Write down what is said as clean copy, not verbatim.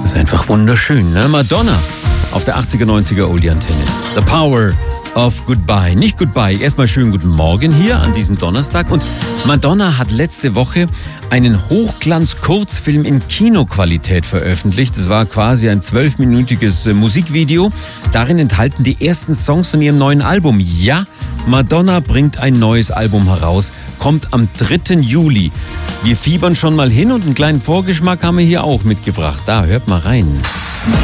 ist einfach wunderschön, ne? Madonna auf der 80er, 90er Oldie-Antenne. The Power of Goodbye. Nicht Goodbye, erstmal schönen guten Morgen hier an diesem Donnerstag. Und Madonna hat letzte Woche einen Hochglanz-Kurzfilm in Kinoqualität veröffentlicht. Das war quasi ein 12-minütiges Musikvideo. Darin enthalten die ersten Songs von ihrem neuen Album. Ja, Madonna bringt ein neues Album heraus, kommt am 3. Juli. Wir fiebern schon mal hin und einen kleinen Vorgeschmack haben wir hier auch mitgebracht. Da, hört mal rein.